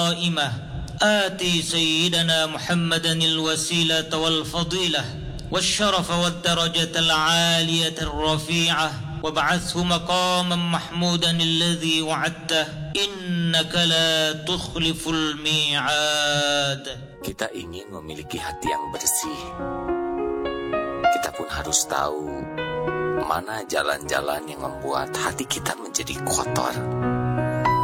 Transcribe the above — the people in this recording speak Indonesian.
القائمة آتي سيدنا محمدا الوسيلة والفضيلة والشرف والدرجة العالية الرفيعة وابعثه مقاما محمودا الذي وعدته إنك لا تخلف الميعاد. Kita ingin memiliki hati yang bersih. Kita pun harus tahu mana jalan-jalan yang membuat hati kita menjadi kotor.